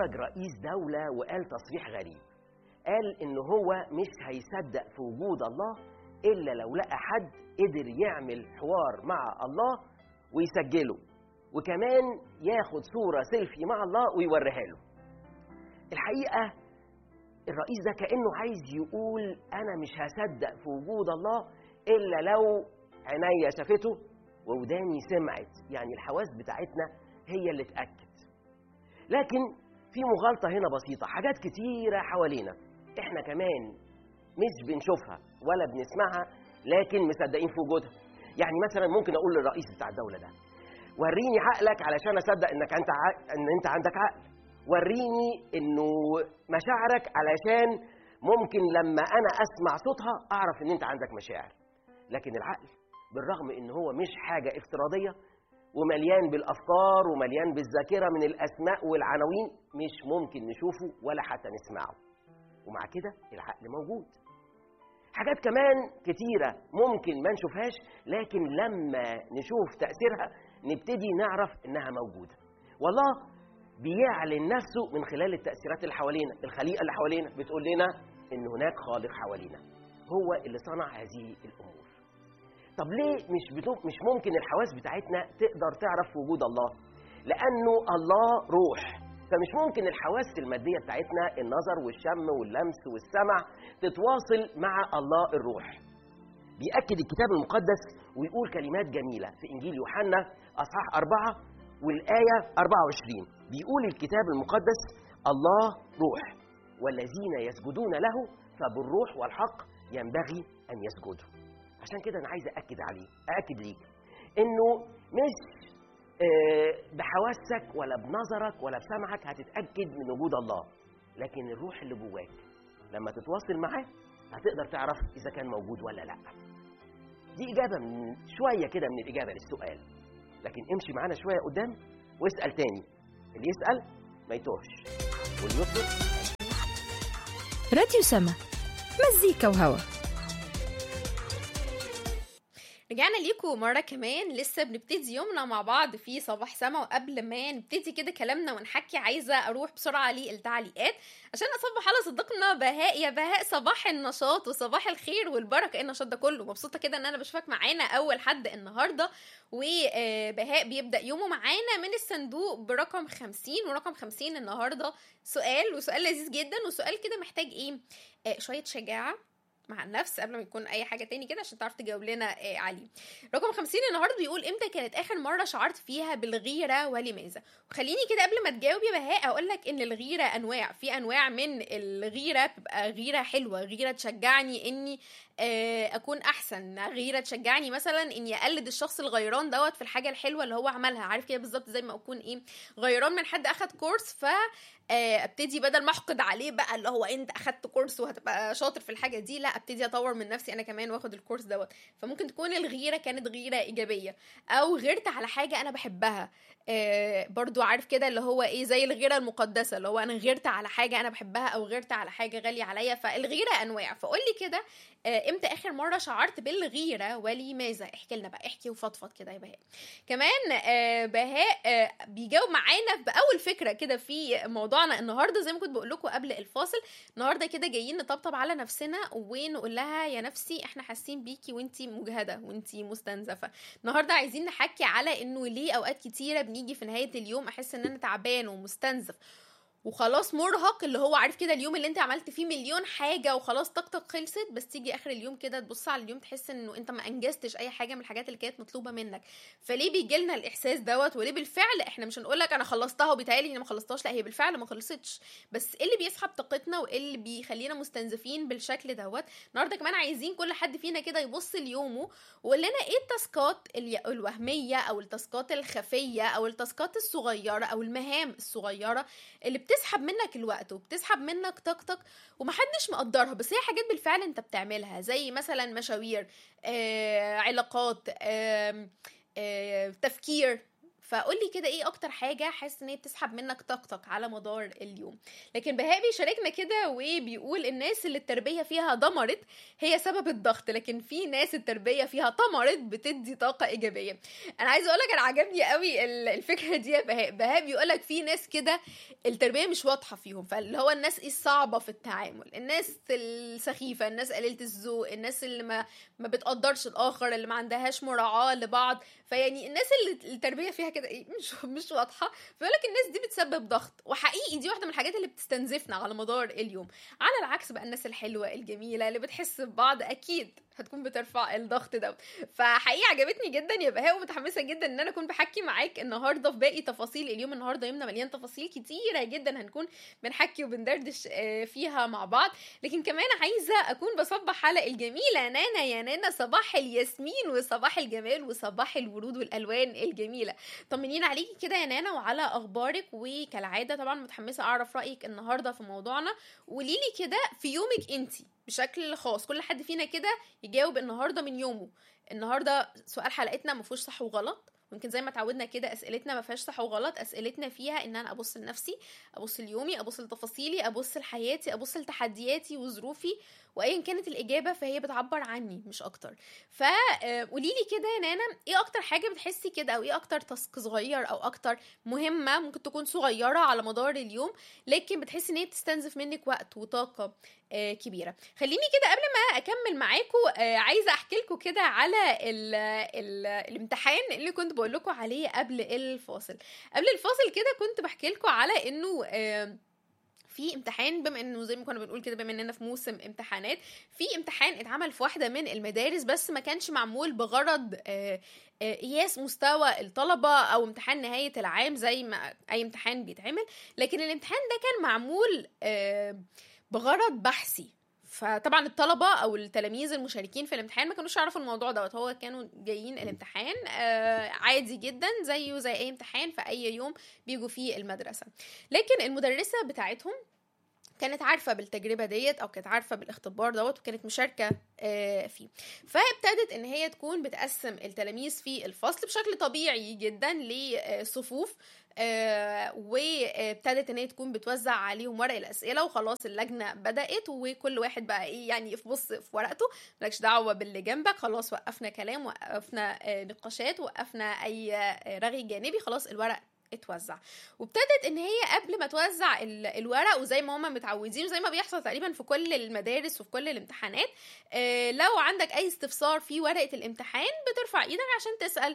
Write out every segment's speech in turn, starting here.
خرج رئيس دولة وقال تصريح غريب، قال إن هو مش هيصدق في وجود الله إلا لو لقى حد قدر يعمل حوار مع الله ويسجله، وكمان ياخد صورة سيلفي مع الله ويوريها له. الحقيقة الرئيس ده كأنه عايز يقول أنا مش هصدق في وجود الله إلا لو عينيا شافته ووداني سمعت، يعني الحواس بتاعتنا هي اللي تأكد. لكن في مغالطة هنا بسيطة، حاجات كتيرة حوالينا احنا كمان مش بنشوفها ولا بنسمعها لكن مصدقين في وجودها. يعني مثلا ممكن اقول للرئيس بتاع الدولة ده وريني عقلك علشان اصدق انك انت عندك عقل، وريني انه مشاعرك علشان ممكن لما انا اسمع صوتها اعرف ان انت عندك مشاعر. لكن العقل بالرغم ان هو مش حاجة افتراضية ومليان بالافكار ومليان بالذاكرة من الاسماء والعناوين، مش ممكن نشوفه ولا حتى نسمعه، ومع كده العقل موجود. حاجات كمان كتيرة ممكن ما نشوفهاش لكن لما نشوف تأثيرها نبتدي نعرف انها موجودة. والله بيعلن نفسه من خلال التأثيرات اللي حوالينا، الخليقة اللي حوالينا بتقول لنا ان هناك خالق حوالينا هو اللي صنع هذه الامور. طب ليه مش ممكن الحواس بتاعتنا تقدر تعرف وجود الله؟ لانه الله روح، فمش ممكن الحواس المادية بتاعتنا النظر والشم واللمس والسمع تتواصل مع الله الروح. بيأكد الكتاب المقدس ويقول كلمات جميلة في إنجيل يوحنا أصحاح 4 والآية 24، بيقول الكتاب المقدس الله روح والذين يسجدون له فبالروح والحق ينبغي أن يسجدوا. عشان كده أنا عايز أأكد ليك إنه مش بحواسك ولا بنظرك ولا بسمعك هتتأكد من وجود الله، لكن الروح اللي جواك لما تتواصل معاه هتقدر تعرف إذا كان موجود ولا لا. دي إجابة من شوية كده من الإجابة للسؤال، لكن امشي معانا شوية قدام واسأل تاني. اللي يسأل ما يتوهش واللي يطلب. راديو سما، مزيكا وهوا. رجعنا ليكم مرة كمان، لسه بنبتدي يومنا مع بعض في صباح سما. وقبل ما نبتدي كده كلامنا ونحكي عايزة أروح بسرعة للتعليقات عشان أصبح على صديقنا بهاء. يا بهاء صباح النشاط وصباح الخير والبركة، النشاط ده كله. مبسوطة كده ان انا بشوفك معانا اول حد النهاردة. وبهاء بيبدأ يومه معانا من الصندوق برقم 50، ورقم 50 النهاردة وسؤال لذيذ جدا، وسؤال كده محتاج ايه شوية شجاعة مع النفس قبل ما يكون اي حاجة تاني كده عشان تعرف تجاوب لنا عليه. رقم 50 النهاردة بيقول امتى كانت اخر مرة شعرت فيها بالغيرة ولماذا؟ وخليني كده قبل ما تجاوب يا بهاء اقول لك ان الغيرة انواع. في انواع من الغيرة بتبقى غيرة حلوة، غيرة تشجعني اني اكون احسن، غيرة تشجعني مثلا اني اقلد الشخص الغيران دوت في الحاجة الحلوة اللي هو عملها. عارف كده بالظبط زي ما اكون غيران من حد اخد كورس، ابتدي بدل ما احقد عليه بقى اللي هو انت اخدت كورس وهتبقى شاطر في الحاجه دي، لا ابتدي اطور من نفسي انا كمان واخد الكورس دوت. فممكن تكون الغيره كانت غيره ايجابيه، او غيرت على حاجه انا بحبها. برضو عارف كده اللي هو زي الغيره المقدسه، اللي هو انا غيرت على حاجه انا بحبها او غيرت على حاجه غاليه عليا. فالغيره انواع. فقول لي كده امتى اخر مره شعرت بالغيره ولماذا؟ احكي لنا بقى، احكي وفضفض كده يا بهاء. كمان بهاء بيجاوب معانا باول فكره كده في موضوعنا النهارده. زي ما كنت بقول لكم قبل الفاصل، النهارده كده جايين نطبطب على نفسنا ونقول لها يا نفسي احنا حاسين بيكي وانتي مجهده وانتي مستنزفه. النهارده عايزين نحكي على انه ليه اوقات كتيره بنيجي في نهايه اليوم احس ان انا تعبان ومستنزف وخلاص مرهق، اللي هو عارف كده اليوم اللي انت عملت فيه مليون حاجة وخلاص طاقتك خلصت، بس تيجي اخر اليوم كده تبص على اليوم تحس انه انت ما انجزتش اي حاجة من الحاجات اللي كانت مطلوبة منك. فليه بيجيلنا الاحساس دوت؟ وليه بالفعل احنا مش هنقولك انا خلصتها وبيتهيألي اني ما خلصتهاش، لا هي بالفعل ما خلصتش، بس ايه اللي بيسحب طاقتنا وايه اللي بيخلينا مستنزفين بالشكل دوت؟ النهارده كمان عايزين كل حد فينا كده يبص ليومه ويقول لنا ايه التاسكات الوهمية او التاسكات الخفية او التاسكات الصغيرة او المهام الصغيرة اللي بتسحب منك الوقت وبتسحب منك طاقتك ومحدش مقدرها، بس هي حاجات بالفعل انت بتعملها، زي مثلا مشاوير، علاقات، تفكير فقولي كده ايه اكتر حاجه حاسس ان هي بتسحب منك طاقتك على مدار اليوم. لكن بهاء بيشاركنا كده وبيقول الناس اللي التربيه فيها دمرت هي سبب الضغط، لكن في ناس التربيه فيها طمرت بتدي طاقه ايجابيه. انا عايزه اقول لك انا عجبني قوي الفكره دي يا بهاء بيقول لك في ناس كده التربيه مش واضحه فيهم، فاللي هو الناس الصعبه في التعامل، الناس السخيفه، الناس قليله الذوق، الناس اللي ما بتقدرش الاخر، اللي ما عندهاش مراعاه لبعض. فيعني الناس اللي التربيه فيها كده ايه مش واضحه، فيقول لك الناس دي بتسبب ضغط. وحقيقي دي واحده من الحاجات اللي بتستنزفنا على مدار اليوم. على العكس بقى الناس الحلوه الجميله اللي بتحس ببعض اكيد هتكون بترفع الضغط ده. فحقيقي عجبتني جدا يا بهاء، ومتحمسه جدا ان انا اكون بحكي معاك النهارده في باقي تفاصيل اليوم. النهارده يومنا مليان تفاصيل كتيره جدا هنكون بنحكي وبندردش فيها مع بعض. لكن كمان عايزه اكون بصبح على الجميله نانا. يا نانا صباح الياسمين وصباح الجمال وصباح الورود والالوان الجميله. طمنين عليكي كده يا نانا وعلى اخبارك، وكالعاده طبعا متحمسه اعرف رايك النهارده في موضوعنا. قوليلي كده في يومك انتي بشكل خاص، كل حد فينا كده يجاوب النهارده من يومه. النهارده سؤال حلقتنا ما فيهوش صح وغلط، ممكن زي ما اتعودنا كده اسئلتنا ما فيهاش صح وغلط، اسئلتنا فيها ان انا ابص لنفسي، ابص ليومي، ابص لتفاصيلي، ابص لحياتي، ابص لتحدياتي وظروفي، وايا كانت الاجابه فهي بتعبر عني مش اكتر. فقولي لي كده يا نانا ايه اكتر حاجه بتحسي كده، او ايه اكتر تاسك صغير او اكتر مهمه ممكن تكون صغيره على مدار اليوم لكن بتحسي ان هي بتستنزف منك وقت وطاقه كبيره. خليني كده قبل ما اكمل معاكم عايزه احكي لكم كده على الامتحان اللي كنت بقول لكم عليه قبل الفاصل. قبل الفاصل كده كنت بحكي لكم على انه في امتحان، بما انه زي ما كنا بنقول كده بما اننا في موسم امتحانات، في امتحان اتعمل في واحده من المدارس بس ما كانش معمول بغرض قياس مستوى الطلبه او امتحان نهايه العام زي ما اي امتحان بيتعمل، لكن الامتحان ده كان معمول بغرض بحثي. فطبعا الطلبه او التلاميذ المشاركين في الامتحان ما كانوش يعرفوا الموضوع دوت، هو كانوا جايين الامتحان عادي جدا زيه زي اي امتحان في اي يوم بيجوا فيه المدرسه. لكن المدرسه بتاعتهم كانت عارفه بالتجربه ديت او كانت عارفه بالاختبار دوت وكانت مشاركه فيه. فابتدت ان هي تكون بتقسم التلاميذ في الفصل بشكل طبيعي جدا لصفوف، وابتدت ان هي تكون بتوزع عليهم ورق الاسئله، وخلاص اللجنه بدات وكل واحد بقى ايه يعني يبص في ورقته، مالكش دعوه باللي جنبك، خلاص وقفنا كلام، وقفنا نقاشات، وقفنا اي رغي جانبي، خلاص الورق اتوزع. وابتدت ان هي قبل ما توزع الورق، وزي ما هم متعودين وزي ما بيحصل تقريبا في كل المدارس وفي كل الامتحانات، لو عندك اي استفسار في ورقه الامتحان بترفع ايدك عشان تسال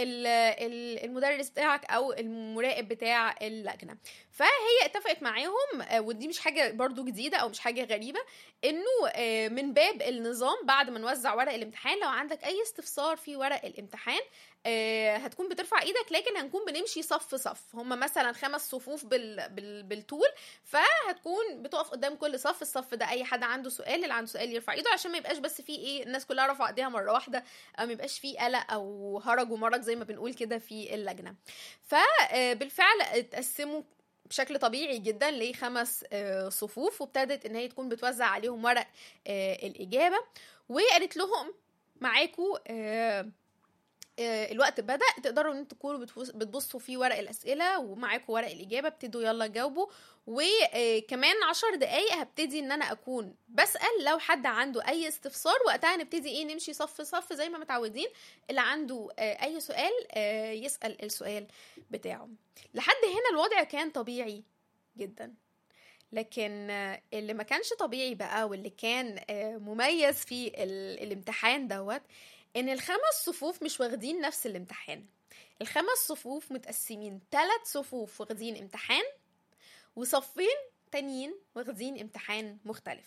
المدرس بتاعك او المراقب بتاع اللجنه. فهي اتفقت معاهم، ودي مش حاجه برضو جديده او مش حاجه غريبه، انه من باب النظام بعد ما نوزع ورق الامتحان لو عندك اي استفسار في ورق الامتحان هتكون بترفع ايدك، لكن هنكون بنمشي صف صف، هم مثلا 5 صفوف بالطول، فهتكون بتقف قدام كل صف، الصف ده اي حد عنده سؤال، اللي عنده سؤال يرفع ايده عشان ما يبقاش بس فيه ايه الناس كلها رفع ايديها مره واحده، او ما يبقاش فيه قلق او هرج ومرج زي ما بنقول كده في اللجنه. فبالفعل اتقسموا بشكل طبيعي جدا ل5 صفوف، وابتدت ان هي تكون بتوزع عليهم ورق الاجابه، وقالت لهم معاكوا الوقت بدأ، تقدروا ان انتوا تكونوا بتبصوا في ورق الأسئلة ومعاكم ورق الإجابة، ابتدوا يلا جاوبوا. وكمان 10 دقايق هبتدي ان انا اكون بسأل لو حد عنده اي استفسار، وقتها نبتدي ايه نمشي صف صف زي ما متعودين، اللي عنده اي سؤال يسأل السؤال بتاعه. لحد هنا الوضع كان طبيعي جدا، لكن اللي ما كانش طبيعي بقى واللي كان مميز في الامتحان دوت ان ال5 صفوف مش واخدين نفس الامتحان. ال5 صفوف متقسمين 3 صفوف واخدين امتحان، وصفين تانيين واخدين امتحان مختلف.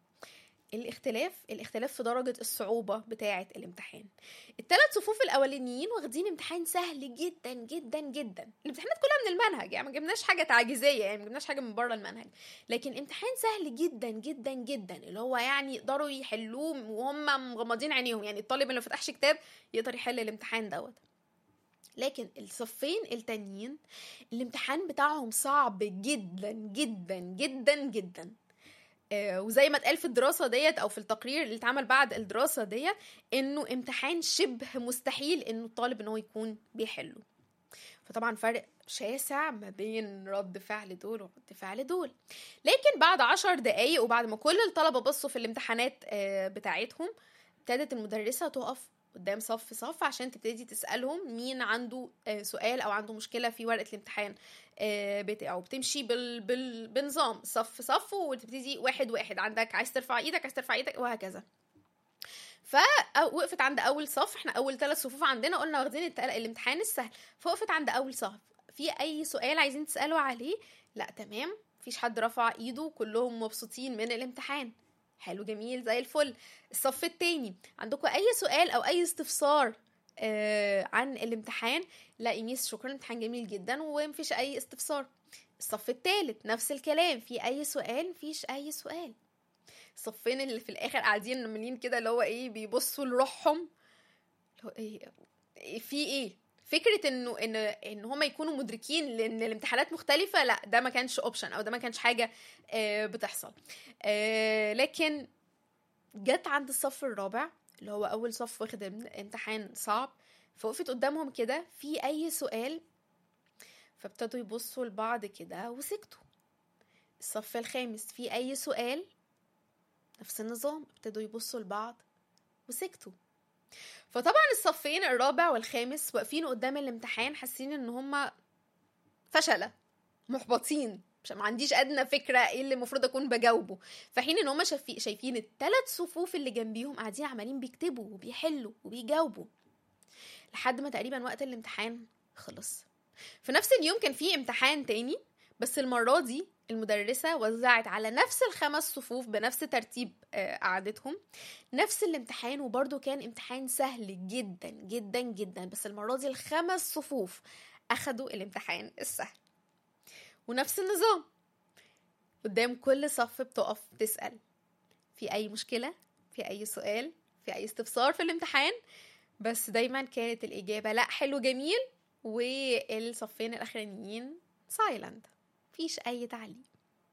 الاختلاف في درجة الصعوبة بتاعة الامتحان. ال3 صفوف الأولانيين واخدين امتحان سهل جدا جدا جدا، الامتحانات كلها من المنهج يعني ما جبناش حاجة تعجيزية، يعني ما جبناش حاجة من بره المنهج، لكن امتحان سهل جدا جدا جدا اللي هو يعني يقدروا يحلوه وهم مغمضين عينيهم، يعني الطالب اللي فتحش كتاب يقدر يحل الامتحان دوت. لكن الصفين التانيين الامتحان بتاعهم صعب جدا جدا جدا جدا، وزي ما اتقال في الدراسة ديت او في التقرير اللي اتعمل بعد الدراسة ديت انه امتحان شبه مستحيل انه الطالب انه يكون بيحله. فطبعا فرق شاسع ما بين رد فعل دول ورد فعل دول. لكن بعد 10 دقايق وبعد ما كل الطلبة بصوا في الامتحانات بتاعتهم، ابتدت المدرسة تقف قدام صف عشان تبتدي تسألهم مين عنده سؤال أو عنده مشكلة في ورقة الامتحان بتاعه. بتمشي بنظام صف وتبتدي واحد عندك عايز ترفع ايدك وهكذا. فوقفت عند اول صف، احنا اول 3 صفوف عندنا قلنا واخدين الامتحان السهل، فوقفت عند اول صف. في اي سؤال عايزين تسالوا عليه؟ لا تمام، مفيش حد رفع ايده، كلهم مبسوطين من الامتحان. حلو جميل زي الفل. الصف التاني عندكم اي سؤال او اي استفسار عن الامتحان؟ لا يا ميس شكرا الامتحان جميل جدا ومفيش اي استفسار. الصف التالت نفس الكلام، في اي سؤال؟ مفيش اي سؤال. الصفين اللي في الاخر قاعدين عاملين كده اللي هو ايه، بيبصوا لروحهم اللي هو ايه في ايه. فكره ان هم يكونوا مدركين لان الامتحانات مختلفه، لا ده ما كانش اوبشن او ده ما كانش حاجه بتحصل. لكن جت عند الصف الرابع اللي هو اول صف واخد امتحان صعب، فوقفت قدامهم كده في اي سؤال؟ فابتدوا يبصوا لبعض كده وسكتوا. الصف الخامس في اي سؤال؟ نفس النظام، ابتدوا يبصوا لبعض وسكتوا. فطبعا الصفين الرابع والخامس واقفين قدام الامتحان حاسين ان هم فشلة محبطين، مش ما عنديش ادنى فكرة ايه اللي المفروض اكون بجاوبه، في حين ان هم شايفين الثلاث صفوف اللي جنبيهم قاعدين عمالين بيكتبوا وبيحلوا وبيجاوبوا لحد ما تقريبا وقت الامتحان خلص. في نفس اليوم كان في امتحان تاني، بس المرة دي المدرسة وزعت على نفس ال5 صفوف بنفس ترتيب قعدتهم نفس الامتحان، وبرضو كان امتحان سهل جدا جدا جدا، بس المرة دي ال5 صفوف أخدوا الامتحان السهل. ونفس النظام، قدام كل صف بتقف تسأل في أي مشكلة، في أي سؤال، في أي استفسار في الامتحان، بس دايما كانت الإجابة لا حلو جميل، والصفين الأخرانيين سايلنت مفيش أي تعليق.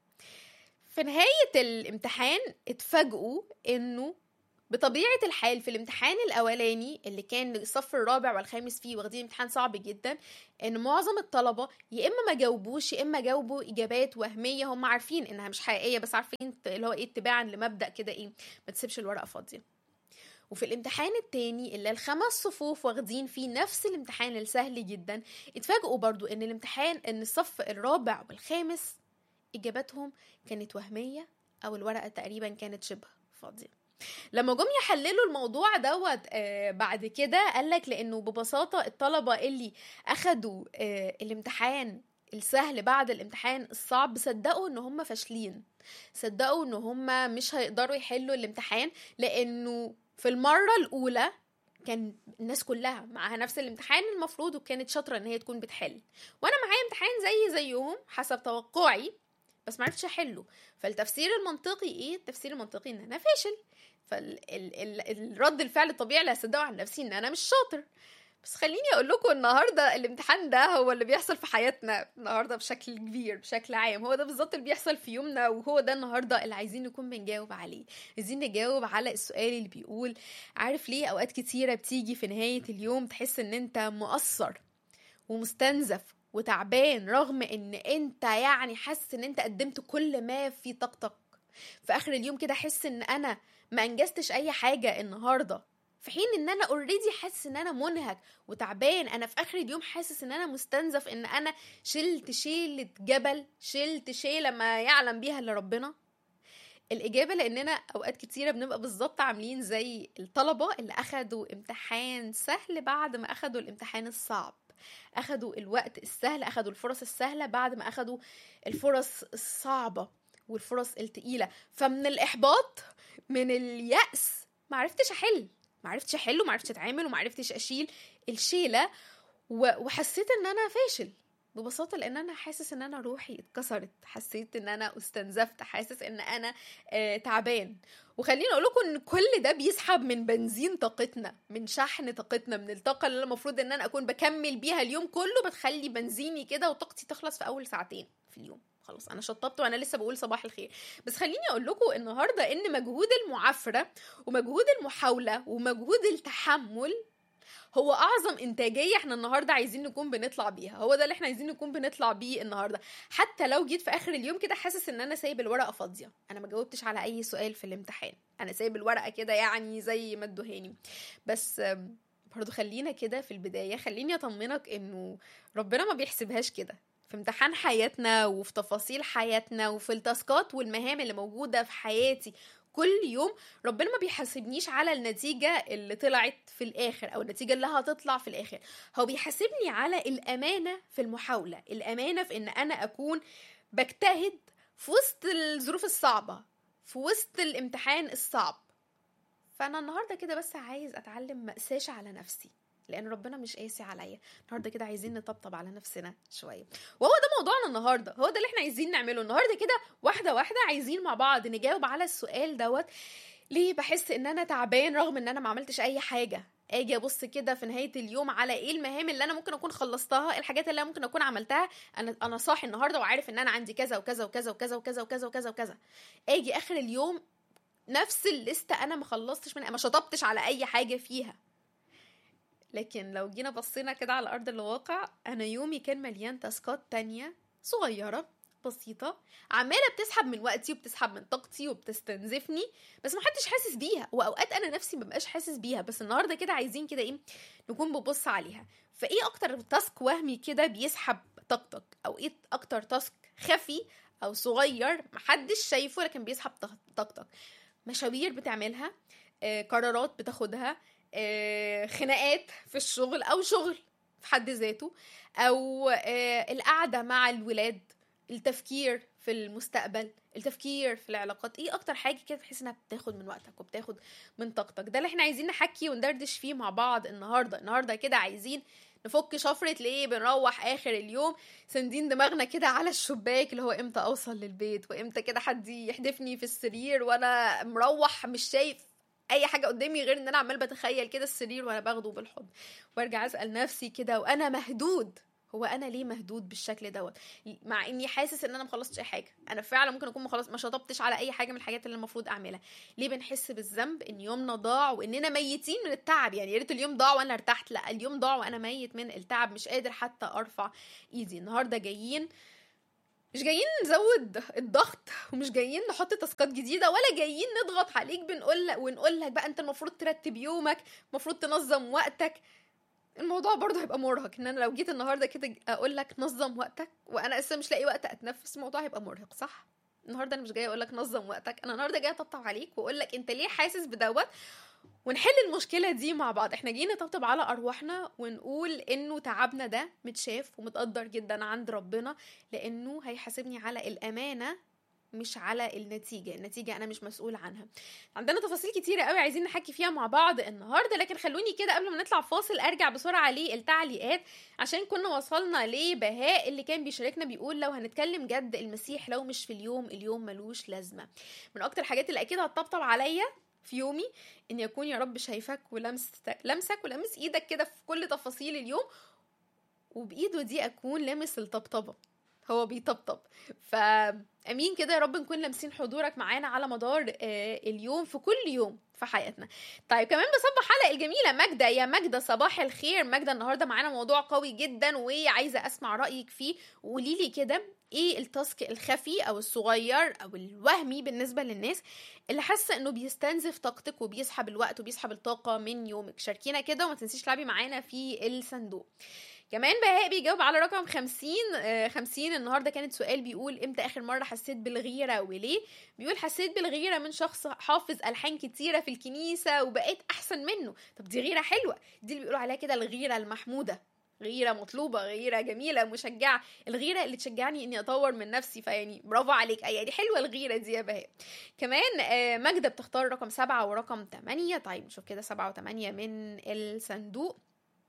في نهاية الامتحان اتفاجئوا انه بطبيعة الحال في الامتحان الاولاني اللي كان الصف الرابع والخامس فيه واخدين امتحان صعب جدا، ان معظم الطلبة يا اما ما جاوبوش يا اما جاوبوا اجابات وهمية هم عارفين انها مش حقيقية، بس عارفين اللي هو ايه اتباعا لمبدأ كده ايه ما تسيبش الورقة فاضية. وفي الامتحان التاني اللي ال5 صفوف واخدين فيه نفس الامتحان السهل جدا، اتفاجئوا برضو ان الامتحان ان الصف الرابع والخامس اجاباتهم كانت وهمية او الورقة تقريبا كانت شبه فاضية. لما جم يحللوا الموضوع دوت بعد كده قالك لانه ببساطة الطلبة اللي اخدوا الامتحان السهل بعد الامتحان الصعب صدقوا ان هم فاشلين، صدقوا ان هم مش هيقدروا يحلوا الامتحان، لانه في المرة الاولى كان الناس كلها معاها نفس الامتحان المفروض وكانت شاطرة ان هي تكون بتحل، وانا معايا امتحان زيهم حسب توقعي بس معرفتش احله. فالتفسير المنطقي ايه؟ التفسير المنطقي ان انا فاشل، فالرد الفعل الطبيعي اللي هصدقه عن نفسي ان انا مش شاطر. بس خليني اقول لكم النهارده الامتحان ده هو اللي بيحصل في حياتنا النهارده بشكل كبير بشكل عام، هو ده بالظبط اللي بيحصل في يومنا، وهو ده النهارده اللي عايزين نكون بنجاوب عليه. عايزين نجاوب على السؤال اللي بيقول عارف ليه اوقات كتيره بتيجي في نهايه اليوم تحس ان انت مقصر ومستنزف وتعبان رغم ان انت يعني حاسس ان انت قدمت كل ما في طاقتك، في اخر اليوم كده حس ان انا ما انجزتش اي حاجه النهارده، في حين ان انا اوريدي حاسس ان انا منهك وتعبان، انا في اخر اليوم حاسس ان انا مستنزف، ان انا شلت شيلة جبل، شلت شيلة ما يعلم بيها الا ربنا. الاجابه لاننا اوقات كتيره بنبقى بالظبط عاملين زي الطلبه اللي اخدوا امتحان سهل بعد ما اخدوا الامتحان الصعب، اخدوا الوقت السهل، اخدوا الفرص السهله بعد ما اخدوا الفرص الصعبه والفرص التقيله، فمن الاحباط من اليأس معرفتش احل ومعرفتش اتعامل ومعرفتش اشيل الشيله، وحسيت ان انا فاشل ببساطه، لان انا حاسس ان انا روحي اتكسرت، حسيت ان انا استنزفت، حاسس ان انا تعبان. وخليني اقول لكم ان كل ده بيسحب من بنزين طاقتنا، من شحن طاقتنا، من الطاقه اللي المفروض ان انا اكون بكمل بيها اليوم كله، بتخلي بنزيني كده وطاقتي تخلص في اول ساعتين في اليوم. خلاص انا شطبت وانا لسه بقول صباح الخير. بس خليني اقول لكم النهارده ان مجهود المعافره ومجهود المحاوله ومجهود التحمل هو اعظم انتاجيه احنا النهارده عايزين نكون بنطلع بيها، هو ده اللي احنا عايزين نكون بنطلع بيه النهارده. حتى لو جيت في اخر اليوم كده حاسس ان انا سايب الورقه فاضيه، انا ما جاوبتش على اي سؤال في الامتحان، انا سايب الورقه كده يعني زي ما ادوهاني. بس برضو خلينا كده في البدايه، خليني اطمنك انه ربنا ما بيحسبهاش كده. في امتحان حياتنا وفي تفاصيل حياتنا وفي التاسكات والمهام اللي موجوده في حياتي كل يوم، ربنا ما بيحاسبنيش على النتيجة اللي طلعت في الآخر أو النتيجة اللي هتطلع في الآخر، هو بيحاسبني على الأمانة في المحاولة، الأمانة في إن أنا أكون بجتهد في وسط الظروف الصعبة، في وسط الامتحان الصعب. فأنا النهاردة كده بس عايز أتعلم مأساش على نفسي، لأن ربنا مش قاسي عليا. النهاردة كده عايزين نطبطب على نفسنا شوية، وهو ده موضوعنا النهاردة، هو ده اللي احنا عايزين نعمله النهاردة كده. واحدة واحدة عايزين مع بعض نجاوب على السؤال دوت: ليه بحس ان انا تعبان رغم ان انا ما عملتش اي حاجة؟ اجي ابص كده في نهاية اليوم على ايه المهام اللي انا ممكن اكون خلصتها، الحاجات اللي انا ممكن اكون عملتها. انا صاحي النهاردة وعارف ان انا عندي كذا وكذا وكذا وكذا وكذا وكذا وكذا وكذا، اجي اخر اليوم نفس الليستة انا ما خلصتش منها، ما شطبتش على اي حاجة فيها. لكن لو جينا بصينا كده على أرض الواقع، أنا يومي كان مليان تاسكات تانية صغيرة بسيطة عمالة بتسحب من وقتي وبتسحب من طاقتي وبتستنزفني، بس محدش حاسس بيها، وأوقات أنا نفسي مبقاش حاسس بيها. بس النهاردة كده عايزين كده إيه نكون ببص عليها. فإيه أكتر تاسك وهمي كده بيسحب طاقتك، أو إيه أكتر تاسك خفي أو صغير محدش شايفه لكن بيسحب طاقتك؟ مشاوير بتعملها، قرارات بتاخدها، خناقات في الشغل او شغل في حد ذاته، او القعدة مع الولاد، التفكير في المستقبل، التفكير في العلاقات. ايه اكتر حاجة كده تحس انها بتاخد من وقتك وبتاخد من طاقتك؟ ده اللي احنا عايزين نحكي وندردش فيه مع بعض النهاردة كده. عايزين نفك شفرة ليه بنروح اخر اليوم سندين دماغنا كده على الشباك، اللي هو امتى اوصل للبيت، وامتى كده حد يحدفني في السرير وانا مروح مش شايف اي حاجه قدامي غير ان انا عمال بتخيل كده السرير وانا باخده بالحضن. وارجع اسال نفسي كده وانا مهدود، هو انا ليه مهدود بالشكل دوت مع اني حاسس ان انا ما خلصتش اي حاجه؟ انا فعلا ممكن اكون ما شطبتش على اي حاجه من الحاجات اللي المفروض اعملها. ليه بنحس بالذنب ان يومنا ضاع واننا ميتين من التعب؟ يعني يا ريت اليوم ضاع وانا ارتحت، لا اليوم ضاع وانا ميت من التعب، مش قادر حتى ارفع ايدي. النهارده مش جايين نزود الضغط، ومش جايين نحط تاسكات جديدة، ولا جايين نضغط عليك ونقول لك بقى انت المفروض ترتب يومك، المفروض تنظم وقتك. الموضوع برضه هيبقى مرهق ان انا لو جيت النهارده كده اقول لك نظم وقتك وانا اصلا مش لاقي وقت اتنفس، الموضوع هيبقى مرهق، صح؟ النهارده انا مش جايه اقول لك نظم وقتك، انا النهارده جايه اطبطب عليك واقول لك انت ليه حاسس بدوت، ونحل المشكلة دي مع بعض. احنا جينا نطبطب على أرواحنا ونقول إنه تعبنا ده متشاف ومتقدر جدا عند ربنا، لأنه هيحاسبني على الأمانة مش على النتيجة أنا مش مسؤول عنها. عندنا تفاصيل كتيرة قوي عايزين نحكي فيها مع بعض النهاردة، لكن خلوني كده قبل ما نطلع فاصل أرجع بسرعة للتعليقات، عشان كنا وصلنا لبهاء اللي كان بيشاركنا بيقول: لو هنتكلم جد المسيح لو مش في اليوم ملوش لازمة. من أكتر الحاجات اللي أكيد هتطبطب عليا في يومي ان يكون يا رب شايفك لمسك ولمس ايدك كده في كل تفاصيل اليوم، وبايده دي اكون لامس الطبطبه، هو بيطبطب. فامين كده يا رب نكون لامسين حضورك معانا على مدار اليوم في كل يوم في حياتنا. طيب كمان بصبح حلقة الجميلة ماجدة. يا ماجدة صباح الخير. ماجدة النهاردة معانا موضوع قوي جدا وعايزة اسمع رأيك فيه، وقوليلي كده ايه التاسك الخفي او الصغير او الوهمي بالنسبة للناس اللي حاسة انه بيستنزف طاقتك وبيسحب الوقت وبيسحب الطاقة من يومك. شاركينا كده وما تنسيش تلعبي معانا في الصندوق. كمان بهاء بيجاوب على رقم 50 النهاردة كانت سؤال بيقول: امتى اخر مرة حسيت بالغيرة وليه؟ بيقول: حسيت بالغيرة من شخص حافظ ألحان كتيرة في الكنيسة وبقيت احسن منه. طب دي غيرة حلوة، دي اللي بيقولوا عليها كده الغيرة المحمودة، غيرة مطلوبة، غيرة جميلة مشجعة، الغيرة اللي تشجعني اني اطور من نفسي. فيعني برافو عليك، يعني حلوة الغيرة دي يا بهاء. كمان ماجدة بتختار رقم 7 ورقم 8. طيب نشوف كده 7 و8 من الصندوق.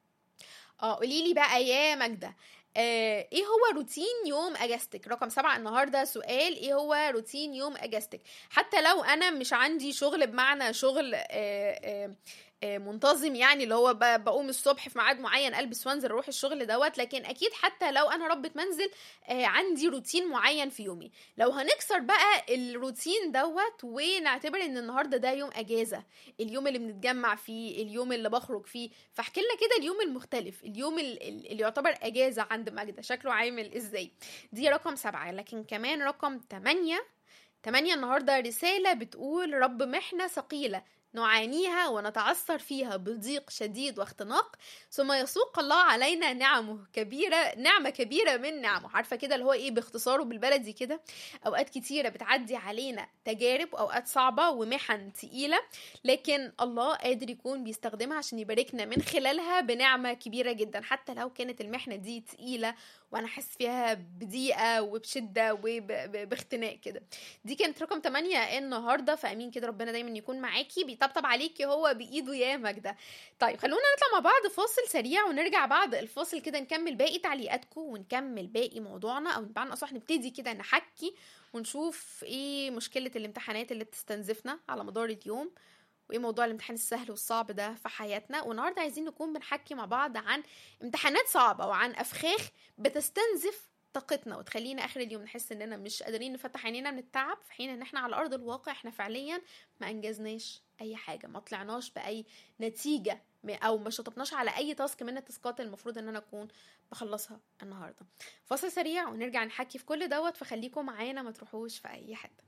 قوليلي بقى يا ماجدة، ايه هو روتين يوم اجازتك؟ رقم 7 النهاردة سؤال: ايه هو روتين يوم اجازتك؟ حتى لو انا مش عندي شغل بمعنى شغل منتظم، يعني اللي هو بقوم الصبح في ميعاد معين البس وانزل اروح الشغل دوت، لكن اكيد حتى لو انا ربة منزل عندي روتين معين في يومي. لو هنكسر بقى الروتين دوت ونعتبر ان النهارده ده يوم اجازه، اليوم اللي بنتجمع فيه، اليوم اللي بخرج فيه، فاحكي لنا كده اليوم المختلف، اليوم اللي يعتبر اجازه عند ماجدة شكله عامل ازاي. دي رقم 7. لكن كمان رقم 8 النهارده رسالة بتقول: رب محنة ثقيلة نعانيها ونتعثر فيها بضيق شديد واختناق، ثم يسوق الله علينا نعمة كبيرة من نعمه. عارفة كده اللي هو ايه باختصاره بالبلدي كده؟ اوقات كتيرة بتعدي علينا تجارب، اوقات صعبة ومحن تقيلة، لكن الله قادر يكون بيستخدمها عشان يباركنا من خلالها بنعمة كبيرة جدا، حتى لو كانت المحنة دي تقيلة وانا حاسس فيها بضيقة وبشدة وباختناق كده. دي كانت رقم 8 النهارده. فامين كده ربنا دايما يكون معاكي، بيطبطب عليكي هو بايده يا ماجدة. طيب خلونا نطلع مع بعض فاصل سريع، ونرجع بعد الفاصل كده نكمل باقي تعليقاتكم ونكمل باقي موضوعنا، او بمعنى اصح نبتدي كده نحكي ونشوف ايه مشكلة الامتحانات اللي بتستنزفنا على مدار اليوم، وايه موضوع الامتحان السهل والصعب ده في حياتنا. والنهارده عايزين نكون بنحكي مع بعض عن امتحانات صعبة وعن افخاخ بتستنزف طاقتنا وتخلينا اخر اليوم نحس اننا مش قادرين نفتح عينينا من التعب، في حين ان احنا على ارض الواقع احنا فعليا ما انجزناش اي حاجه، ما طلعناش باي نتيجه، او ما شطبناش على اي تاسك من التاسكات المفروض ان انا اكون بخلصها النهارده. فاصل سريع ونرجع نحكي في كل دوت، فخليكم معانا ما تروحوش في اي حته.